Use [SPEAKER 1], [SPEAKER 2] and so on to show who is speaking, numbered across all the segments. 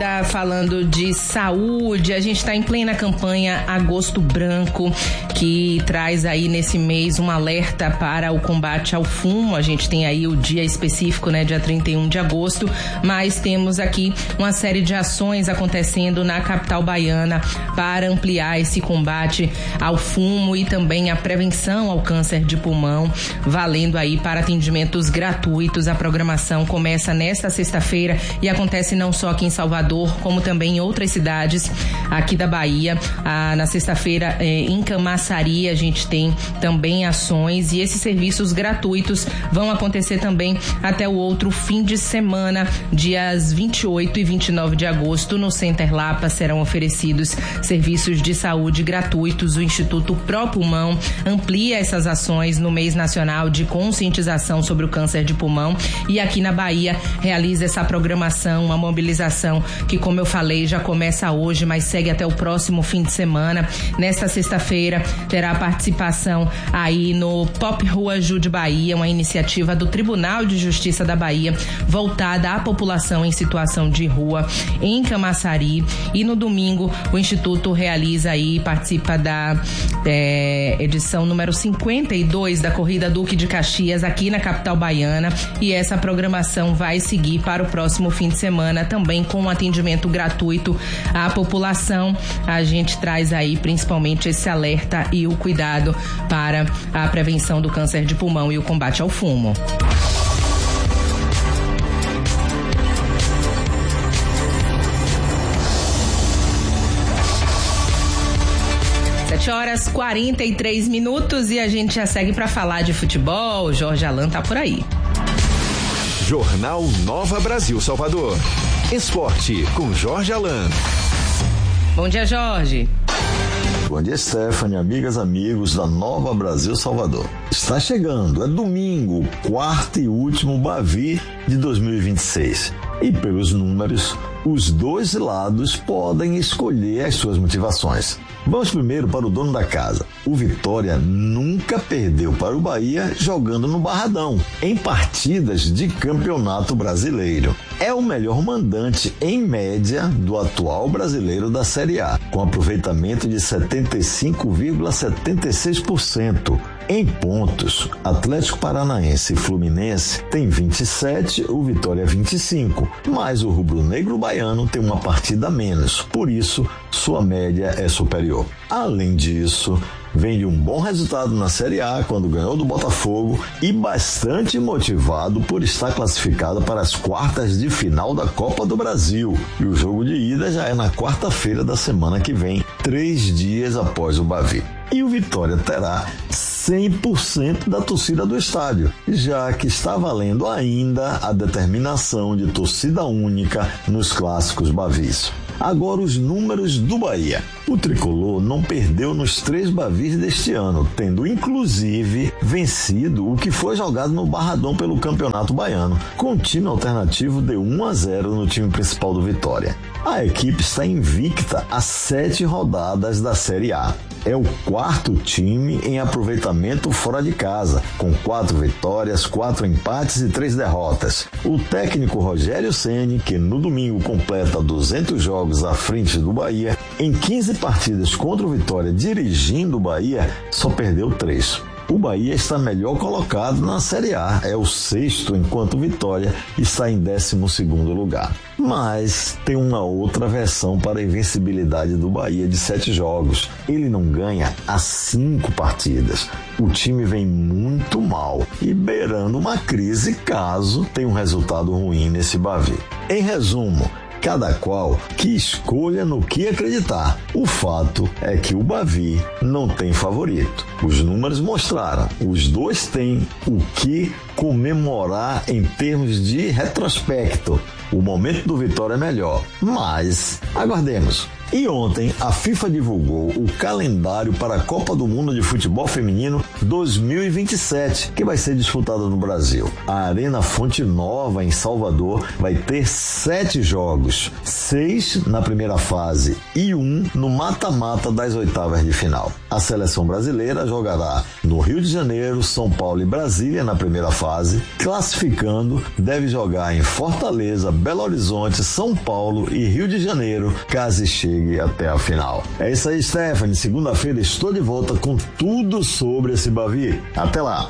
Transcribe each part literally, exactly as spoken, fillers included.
[SPEAKER 1] ainda falando de saúde, a gente está em plena campanha Agosto Branco, que traz aí nesse mês um alerta para o combate ao fumo. A gente tem aí o dia específico, né, dia trinta e um de agosto, mas temos aqui uma série de ações acontecendo na capital baiana para ampliar esse combate ao fumo e também a prevenção ao câncer de pulmão, valendo aí para atendimentos gratuitos. A programação começa nesta sexta-feira e acontece não só aqui em Salvador, como também em outras cidades aqui da Bahia. Ah, na sexta-feira, eh, em Camaçari, a gente tem também ações e esses serviços gratuitos vão acontecer também até o outro fim de semana, dias vinte e oito e vinte e nove de agosto. No Center Lapa serão oferecidos serviços de saúde gratuitos. O Instituto Pro Pulmão amplia essas ações no mês nacional de conscientização sobre o câncer de pulmão e aqui na Bahia realiza essa programação, uma mobilização que, como eu falei, já começa hoje, mas segue até o próximo fim de semana. Nesta sexta-feira terá participação aí no Pop Rua Ajude Bahia, uma iniciativa do Tribunal de Justiça da Bahia voltada à população em situação de rua em Camaçari. E no domingo o Instituto realiza aí, participa da é, edição número cinquenta e dois da Corrida Duque de Caxias aqui na capital baiana, e essa programação vai seguir para o próximo fim de semana também com um atendimento gratuito à população. A gente traz aí principalmente esse alerta e o cuidado para a prevenção do câncer de pulmão e o combate ao fumo. sete horas e quarenta e três minutos e a gente já segue para falar de futebol. O Jorge Alan tá por aí.
[SPEAKER 2] Jornal Nova Brasil Salvador. Esporte com Jorge Alan.
[SPEAKER 1] Bom dia, Jorge.
[SPEAKER 3] Bom dia, Stephanie, amigas, amigos da Nova Brasil Salvador. Está chegando, é domingo, quarto e último Bavi de dois mil e vinte e seis. E pelos números, os dois lados podem escolher as suas motivações. Vamos primeiro para o dono da casa. O Vitória nunca perdeu para o Bahia jogando no Barradão, em partidas de campeonato brasileiro. É o melhor mandante, em média, do atual brasileiro da Série A, com aproveitamento de setenta e cinco vírgula setenta e seis por cento. Em pontos, Atlético Paranaense e Fluminense tem vinte e sete, o Vitória vinte e cinco, mas o rubro-negro baiano tem uma partida a menos, por isso sua média é superior. Além disso, vem de um bom resultado na Série A quando ganhou do Botafogo e bastante motivado por estar classificado para as quartas de final da Copa do Brasil. E o jogo de ida já é na quarta-feira da semana que vem, três dias após o Bavi. E o Vitória terá cem por cento da torcida do estádio, já que está valendo ainda a determinação de torcida única nos clássicos bavis. Agora os números do Bahia. O tricolor não perdeu nos três bavis deste ano, tendo inclusive vencido o que foi jogado no Barradão pelo Campeonato Baiano, com time alternativo de um a zero no time principal do Vitória. A equipe está invicta a sete rodadas da Série A. É o quarto time em aproveitamento fora de casa, com quatro vitórias, quatro empates e três derrotas. O técnico Rogério Ceni, que no domingo completa duzentos jogos à frente do Bahia, em quinze partidas contra o Vitória dirigindo o Bahia, só perdeu três. O Bahia está melhor colocado na Série A, é o sexto, enquanto o Vitória está em décimo segundo lugar. Mas tem uma outra versão para a invencibilidade do Bahia de sete jogos. Ele não ganha há cinco partidas. O time vem muito mal e beirando uma crise caso tenha um resultado ruim nesse Bavi. Em resumo, cada qual que escolha no que acreditar. O fato é que o Bavi não tem favorito. Os números mostraram, os dois têm o que comemorar em termos de retrospecto. O momento do Vitória é melhor, mas aguardemos. E ontem a FIFA divulgou o calendário para a Copa do Mundo de Futebol Feminino dois mil e vinte e sete, que vai ser disputada no Brasil. A Arena Fonte Nova, em Salvador, vai ter sete jogos, seis na primeira fase e um no mata-mata das oitavas de final. A seleção brasileira jogará no Rio de Janeiro, São Paulo e Brasília na primeira fase. Classificando, deve jogar em Fortaleza, Belo Horizonte, São Paulo e Rio de Janeiro, caso chegue até a final. É isso aí, Stephanie. Segunda-feira estou de volta com tudo sobre esse Bavi. Até lá!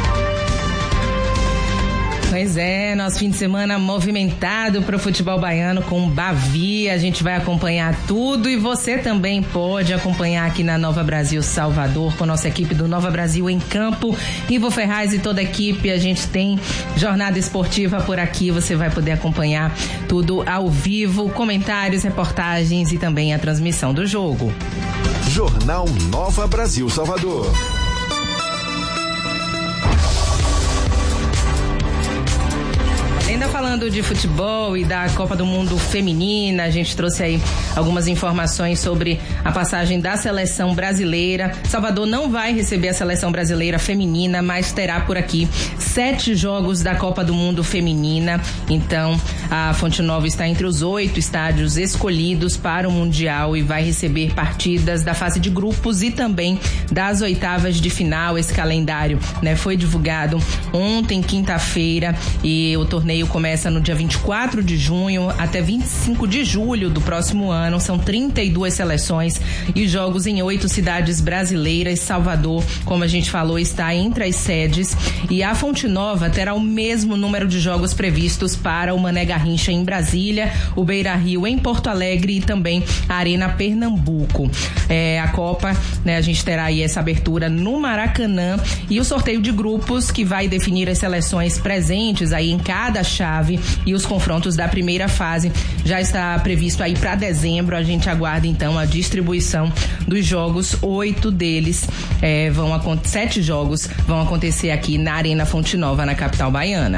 [SPEAKER 1] Pois é, nosso fim de semana movimentado para o futebol baiano com o Bavi. A gente vai acompanhar tudo e você também pode acompanhar aqui na Nova Brasil Salvador com a nossa equipe do Nova Brasil em campo. Ivo Ferraz e toda a equipe, a gente tem jornada esportiva por aqui. Você vai poder acompanhar tudo ao vivo, comentários, reportagens e também a transmissão do jogo.
[SPEAKER 2] Jornal Nova Brasil Salvador.
[SPEAKER 1] Ainda falando de futebol e da Copa do Mundo Feminina, a gente trouxe aí algumas informações sobre a passagem da seleção brasileira. Salvador não vai receber a seleção brasileira feminina, mas terá por aqui sete jogos da Copa do Mundo Feminina. Então, a Fonte Nova está entre os oito estádios escolhidos para o Mundial e vai receber partidas da fase de grupos e também das oitavas de final. Esse calendário, né, foi divulgado ontem, quinta-feira, e o torneio começa no dia vinte e quatro de junho até vinte e cinco de julho do próximo ano. São trinta e duas seleções e jogos em oito cidades brasileiras. Salvador, como a gente falou, está entre as sedes, e a Fonte Nova terá o mesmo número de jogos previstos para o Mané Garrincha em Brasília, o Beira Rio em Porto Alegre e também a Arena Pernambuco. É, a Copa, né, a gente terá aí essa abertura no Maracanã e o sorteio de grupos que vai definir as seleções presentes aí em cada chave, e os confrontos da primeira fase já está previsto aí para dezembro. A gente aguarda então a distribuição dos jogos. Oito deles é, vão sete jogos vão acontecer aqui na Arena Fonte Nova, na capital baiana.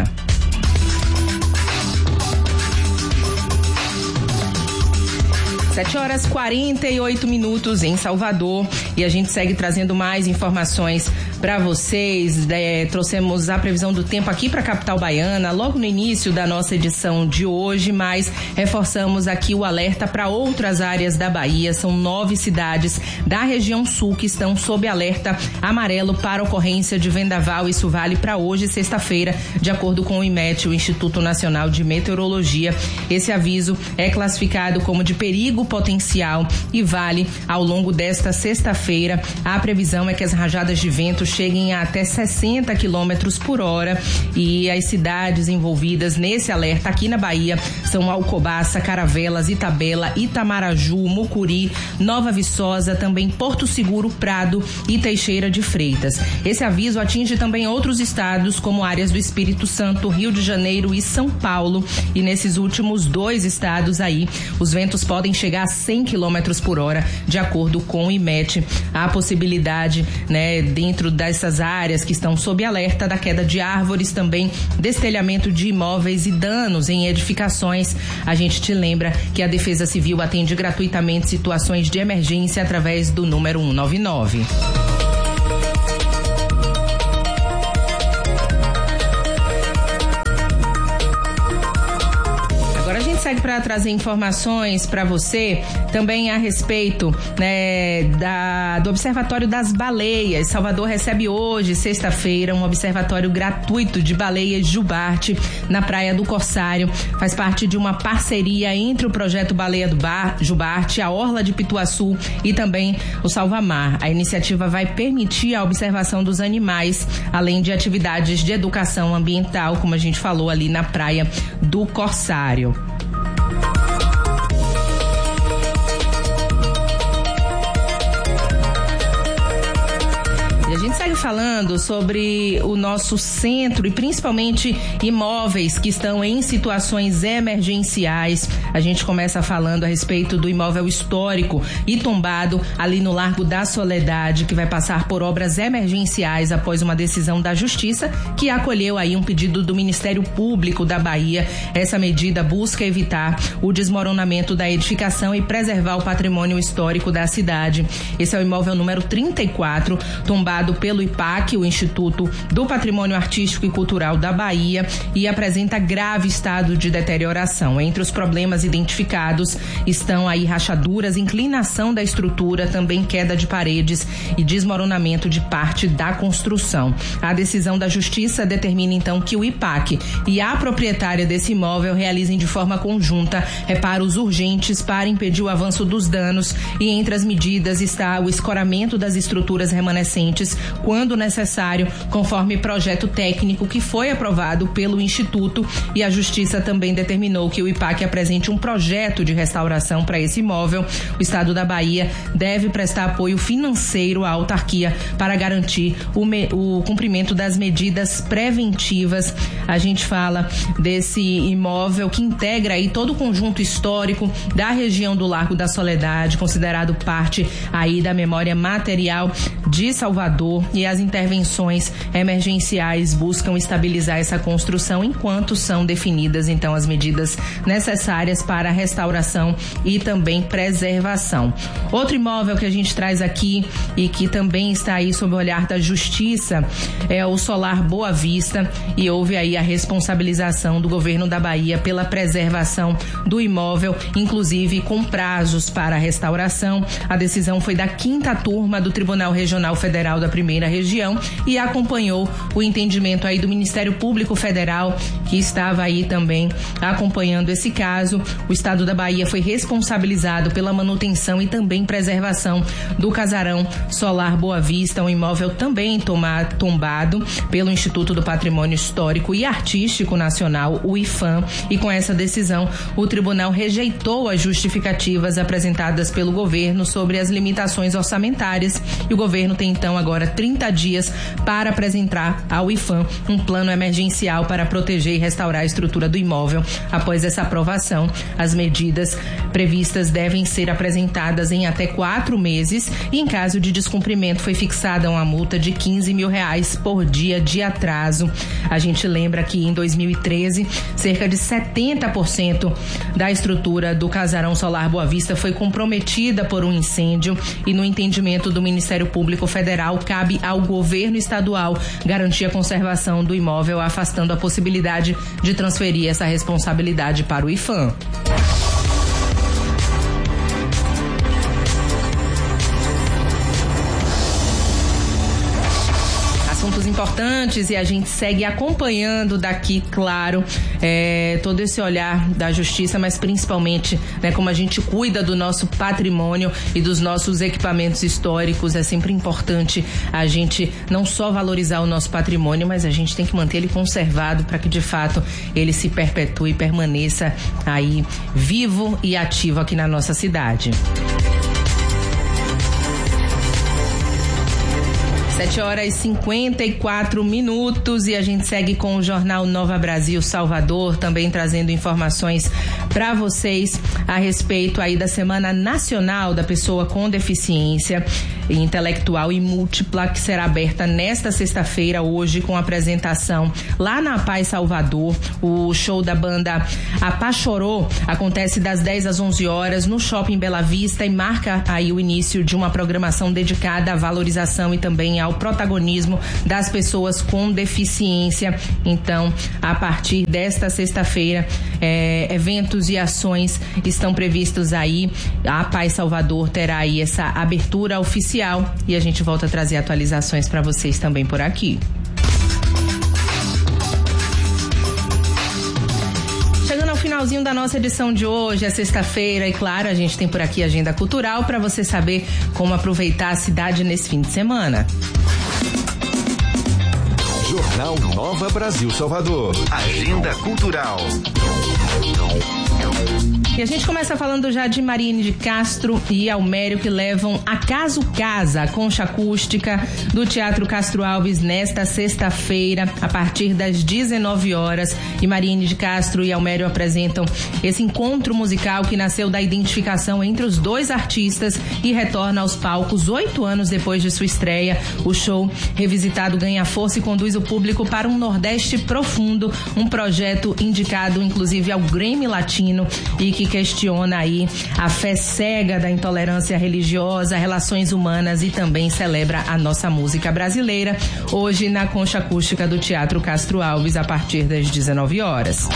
[SPEAKER 1] sete horas e quarenta e oito minutos em Salvador, e a gente segue trazendo mais informações para vocês. É, trouxemos a previsão do tempo aqui para a capital baiana logo no início da nossa edição de hoje, mas reforçamos aqui o alerta para outras áreas da Bahia. São nove cidades da região sul que estão sob alerta amarelo para ocorrência de vendaval. Isso vale para hoje, sexta-feira, de acordo com o IMET, o Instituto Nacional de Meteorologia. Esse aviso é classificado como de perigo potencial e vale ao longo desta sexta-feira. A previsão é que as rajadas de vento cheguem a até sessenta quilômetros por hora, e as cidades envolvidas nesse alerta aqui na Bahia são Alcobaça, Caravelas, Itabela, Itamaraju, Mucuri, Nova Viçosa, também Porto Seguro, Prado e Teixeira de Freitas. Esse aviso atinge também outros estados, como áreas do Espírito Santo, Rio de Janeiro e São Paulo, e nesses últimos dois estados aí, os ventos podem chegar a cem quilômetros por hora, de acordo com o IMET. Há possibilidade, né, dentro dessas áreas que estão sob alerta, da queda de árvores, também destelhamento de imóveis e danos em edificações. A gente te lembra que a Defesa Civil atende gratuitamente situações de emergência através do número cento e noventa e nove. Segue para trazer informações para você também a respeito, né, da, do Observatório das Baleias. Salvador recebe hoje, sexta-feira, um observatório gratuito de baleias Jubarte na Praia do Corsário. Faz parte de uma parceria entre o projeto Baleia do Bar, Jubarte, a Orla de Pituaçu e também o Salvamar. A iniciativa vai permitir a observação dos animais, além de atividades de educação ambiental, como a gente falou ali na Praia do Corsário. A gente segue falando sobre o nosso centro e principalmente imóveis que estão em situações emergenciais. A gente começa falando a respeito do imóvel histórico e tombado ali no Largo da Soledade, que vai passar por obras emergenciais após uma decisão da Justiça que acolheu aí um pedido do Ministério Público da Bahia. Essa medida busca evitar o desmoronamento da edificação e preservar o patrimônio histórico da cidade. Esse é o imóvel número trinta e quatro, tombado pelo I P A C, o Instituto do Patrimônio Artístico e Cultural da Bahia, e apresenta grave estado de deterioração. Entre os problemas identificados estão aí rachaduras, inclinação da estrutura, também queda de paredes e desmoronamento de parte da construção. A decisão da Justiça determina então que o I P A C e a proprietária desse imóvel realizem de forma conjunta reparos urgentes para impedir o avanço dos danos, e entre as medidas está o escoramento das estruturas remanescentes quando necessário, conforme projeto técnico que foi aprovado pelo Instituto, e a Justiça também determinou que o I P A C apresente um projeto de restauração para esse imóvel. O Estado da Bahia deve prestar apoio financeiro à autarquia para garantir o, me, o cumprimento das medidas preventivas. A gente fala desse imóvel que integra aí todo o conjunto histórico da região do Largo da Soledade, considerado parte aí da memória material de Salvador, e as intervenções emergenciais buscam estabilizar essa construção enquanto são definidas então as medidas necessárias para a restauração e também preservação. Outro imóvel que a gente traz aqui e que também está aí sob o olhar da Justiça é o Solar Boa Vista, e houve aí a responsabilização do governo da Bahia pela preservação do imóvel, inclusive com prazos para a restauração. A decisão foi da quinta turma do Tribunal Regional Federal da Primeira Região e acompanhou o entendimento aí do Ministério Público Federal, que estava aí também acompanhando esse caso. O Estado da Bahia foi responsabilizado pela manutenção e também preservação do casarão Solar Boa Vista, um imóvel também tomado, tombado pelo Instituto do Patrimônio Histórico e Artístico Nacional, o I F A M, e com essa decisão o tribunal rejeitou as justificativas apresentadas pelo governo sobre as limitações orçamentárias, e o governo tem então agora trinta dias para apresentar ao I F A M um plano emergencial para proteger e restaurar a estrutura do imóvel. Após essa aprovação, as medidas previstas devem ser apresentadas em até quatro meses, e em caso de descumprimento foi fixada uma multa de quinze mil reais por dia de atraso. A gente lembra que em dois mil e treze, cerca de setenta por cento da estrutura do casarão Solar Boa Vista foi comprometida por um incêndio, e no entendimento do Ministério Público Federal cabe ao governo estadual garantir a conservação do imóvel, afastando a possibilidade de transferir essa responsabilidade para o I F A M. Assuntos importantes, e a gente segue acompanhando daqui, claro, é, todo esse olhar da Justiça, mas principalmente, né, como a gente cuida do nosso patrimônio e dos nossos equipamentos históricos. É sempre importante a gente não só valorizar o nosso patrimônio, mas a gente tem que manter ele conservado para que de fato ele se perpetue e permaneça aí vivo e ativo aqui na nossa cidade. Sete horas e cinquenta e quatro minutos, e a gente segue com o Jornal Nova Brasil Salvador, também trazendo informações para vocês a respeito aí da Semana Nacional da Pessoa com Deficiência Intelectual e Múltipla, que será aberta nesta sexta-feira, hoje, com apresentação lá na Paz Salvador. O show da banda Apachorô acontece das dez às onze horas no Shopping Bela Vista e marca aí o início de uma programação dedicada à valorização e também ao protagonismo das pessoas com deficiência. Então, a partir desta sexta-feira, é, eventos e ações estão previstos aí. A Paz Salvador terá aí essa abertura oficial, e a gente volta a trazer atualizações para vocês também por aqui. Chegando ao finalzinho da nossa edição de hoje, é sexta-feira, e claro, a gente tem por aqui a agenda cultural para você saber como aproveitar a cidade nesse fim de semana.
[SPEAKER 2] Jornal Nova Brasil Salvador. Agenda cultural.
[SPEAKER 1] E a gente começa falando já de Mariene de Castro e Almério, que levam Acaso Casa, a concha acústica do Teatro Castro Alves nesta sexta-feira, a partir das dezenove horas. E Mariene de Castro e Almério apresentam esse encontro musical que nasceu da identificação entre os dois artistas e retorna aos palcos oito anos depois de sua estreia. O show revisitado ganha força e conduz o público para um Nordeste profundo, um projeto indicado inclusive ao Grammy Latino e que questiona aí a fé cega da intolerância religiosa, relações humanas e também celebra a nossa música brasileira, hoje na concha acústica do Teatro Castro Alves, a partir das dezenove horas.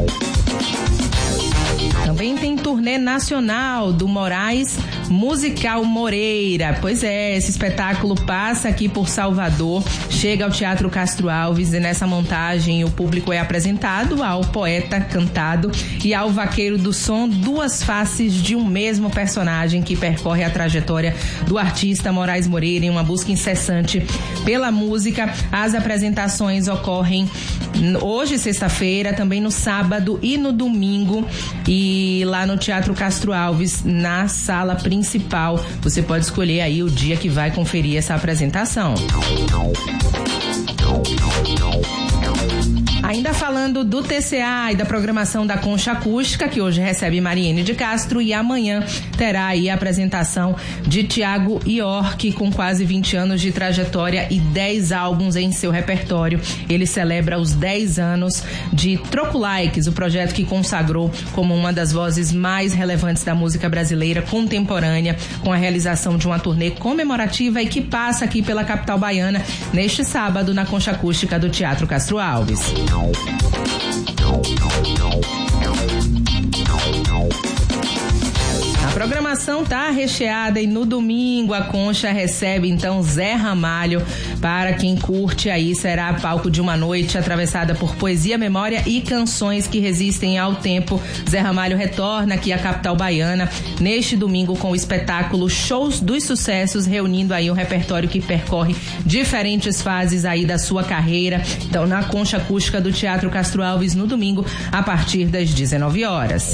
[SPEAKER 1] Também tem turnê nacional do Moraes Musical Moreira. Pois é, esse espetáculo passa aqui por Salvador, chega ao Teatro Castro Alves e nessa montagem o público é apresentado ao poeta cantado e ao vaqueiro do som, duas faces de um mesmo personagem que percorre a trajetória do artista Moraes Moreira em uma busca incessante pela música. As apresentações ocorrem hoje, sexta-feira, também no sábado e no domingo, e lá no Teatro Castro Alves, na sala principal. Você pode escolher aí o dia que vai conferir essa apresentação. Ainda falando do T C A e da programação da Concha Acústica, que hoje recebe Mariene de Castro, e amanhã terá aí a apresentação de Tiago York, com quase vinte anos de trajetória e dez álbuns em seu repertório. Ele celebra os dez anos de Troco Likes, o projeto que consagrou como uma das vozes mais relevantes da música brasileira contemporânea, com a realização de uma turnê comemorativa e que passa aqui pela capital baiana neste sábado na Concha Acústica do Teatro Castro Alves. A programação tá recheada e no domingo a Concha recebe então Zé Ramalho. Para quem curte aí, será palco de uma noite atravessada por poesia, memória e canções que resistem ao tempo. Zé Ramalho retorna aqui à capital baiana neste domingo com o espetáculo Shows dos Sucessos, reunindo aí um repertório que percorre diferentes fases aí da sua carreira. Então, na Concha Acústica do Teatro Castro Alves, no domingo, a partir das dezenove horas.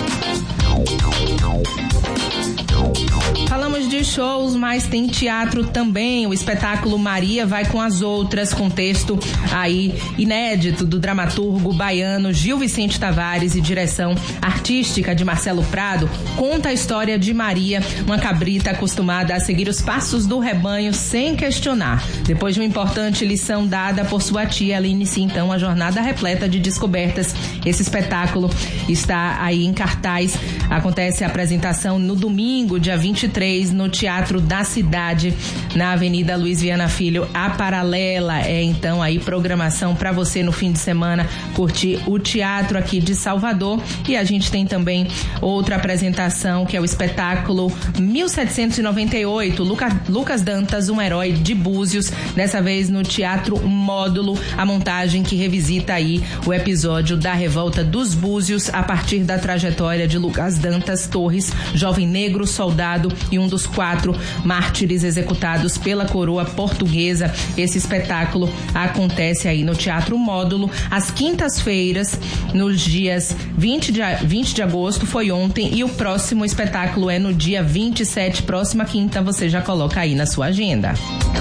[SPEAKER 1] Falamos de shows, mas tem teatro também. O espetáculo Maria vai com as outras, com texto aí inédito do dramaturgo baiano Gil Vicente Tavares e direção artística de Marcelo Prado, conta a história de Maria, uma cabrita acostumada a seguir os passos do rebanho sem questionar. Depois de uma importante lição dada por sua tia, ela inicia então a jornada repleta de descobertas. Esse espetáculo está aí em cartaz. Acontece a apresentação no domingo, dia vinte e três, no Teatro da Cidade, na Avenida Luiz Viana Filho, a Paralela. É então aí programação para você no fim de semana curtir o teatro aqui de Salvador. E a gente tem também outra apresentação, que é o espetáculo mil setecentos e noventa e oito, Luca, Lucas Dantas, um herói de Búzios, dessa vez no Teatro Módulo, a montagem que revisita aí o episódio da Revolta dos Búzios a partir da trajetória de Lucas Dantas Torres, jovem negro, soldado e um dos quatro mártires executados pela coroa portuguesa. Esse espetáculo acontece aí no Teatro Módulo às quintas-feiras, nos dias vinte de agosto, foi ontem, e o próximo espetáculo é no dia vinte e sete, próxima quinta. Você já coloca aí na sua agenda.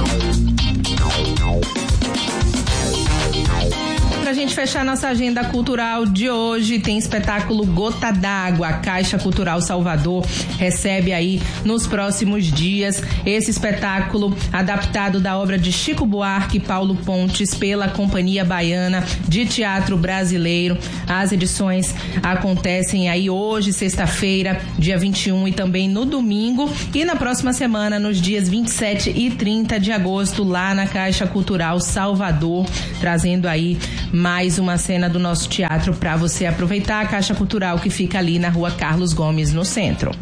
[SPEAKER 1] Pra gente fechar nossa agenda cultural de hoje, tem espetáculo Gota d'Água. A Caixa Cultural Salvador recebe aí nos próximos dias esse espetáculo adaptado da obra de Chico Buarque e Paulo Pontes pela Companhia Baiana de Teatro Brasileiro. As edições acontecem aí hoje, sexta-feira, dia vinte e um, e também no domingo, e na próxima semana, nos dias vinte e sete e trinta de agosto, lá na Caixa Cultural Salvador, trazendo aí mais uma cena do nosso teatro para você aproveitar. A Caixa Cultural, que fica ali na Rua Carlos Gomes, no centro.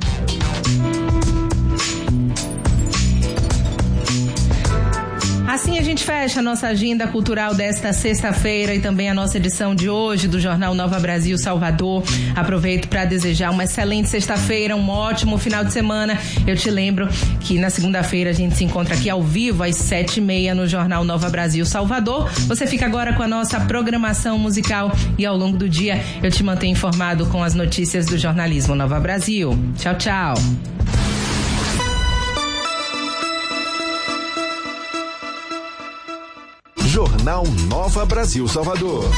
[SPEAKER 1] Assim a gente fecha a nossa agenda cultural desta sexta-feira e também a nossa edição de hoje do Jornal Nova Brasil Salvador. Aproveito para desejar uma excelente sexta-feira, um ótimo final de semana. Eu te lembro que na segunda-feira a gente se encontra aqui ao vivo às sete e meia no Jornal Nova Brasil Salvador. Você fica agora com a nossa programação musical e ao longo do dia eu te mantenho informado com as notícias do jornalismo Nova Brasil. Tchau, tchau.
[SPEAKER 2] Jornal Nova Brasil Salvador.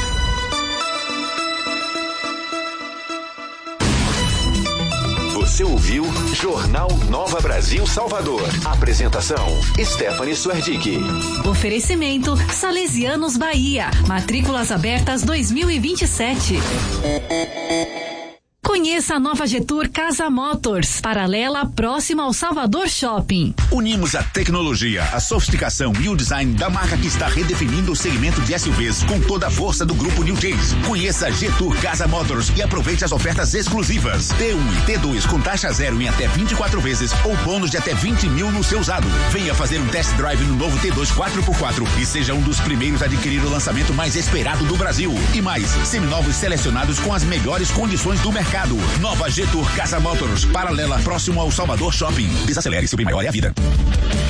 [SPEAKER 2] Você ouviu Jornal Nova Brasil Salvador. Apresentação: Stephanie Swerdick.
[SPEAKER 4] Oferecimento: Salesianos Bahia. Matrículas abertas dois mil e vinte e sete. Conheça a nova Getur Casa Motors, paralela próxima ao Salvador Shopping.
[SPEAKER 5] Unimos a tecnologia, a sofisticação e o design da marca que está redefinindo o segmento de S U Vs com toda a força do grupo New Jays. Conheça a Getur Casa Motors e aproveite as ofertas exclusivas. T um e T dois com taxa zero em até vinte e quatro vezes ou bônus de até vinte mil no seu usado. Venha fazer um test drive no novo T dois quatro por quatro e seja um dos primeiros a adquirir o lançamento mais esperado do Brasil. E mais, seminovos selecionados com as melhores condições do mercado. Nova Getur Casa Motors, paralela próximo ao Salvador Shopping. Desacelere, seu bem maior é a vida.